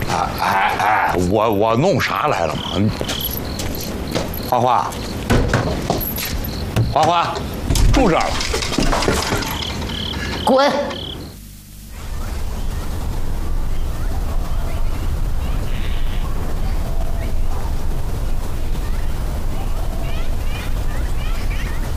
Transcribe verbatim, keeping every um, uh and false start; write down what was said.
哎哎哎，我我弄啥来了嘛？花花，花花，住这儿了。 滚！